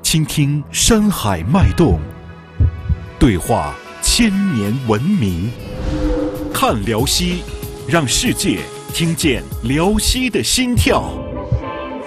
倾听山海脉动，对话千年文明。看辽西，让世界听见辽西的心跳。